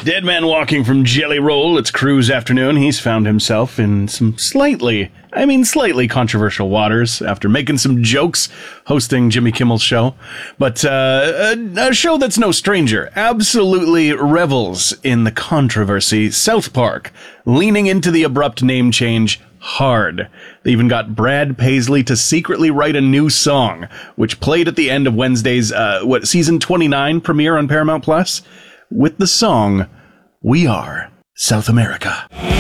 Dead man walking from Jelly Roll. It's Cruise afternoon. He's found himself in some slightly controversial waters after making some jokes hosting Jimmy Kimmel's show. But a show that's no stranger absolutely revels in the controversy. South Park, leaning into the abrupt name change hard. They even got Brad Paisley to secretly write a new song, which played at the end of Wednesday's season 29 premiere on Paramount Plus, with the song "We Are South America."